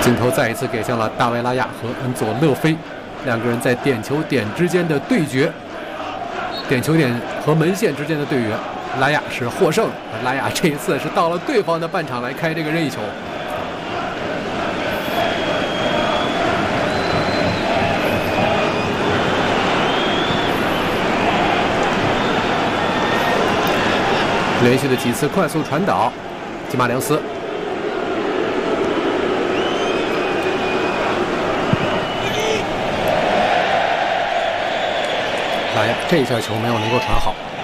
镜头再一次给向了大卫拉亚和恩佐勒菲，两个人在点球点之间的对决，点球点和门线之间的对决，拉亚是获胜。拉亚这一次是到了对方的半场来开这个任意球。连续的几次快速传导，吉马良斯。拉亚这一下球没有能够传好。